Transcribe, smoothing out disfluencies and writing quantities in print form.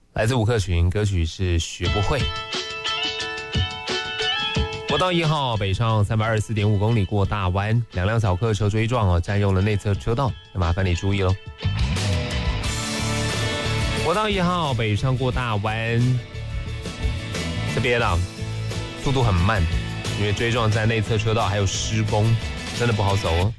来自吴克群，歌曲是学不会。国道1号北上324.5公里过大弯，两辆小客车追撞占用了内侧车道，那麻烦你注意咯。国道1号北上过大弯，这边速度很慢，因为追撞在内侧车道还有施工，真的不好走哦。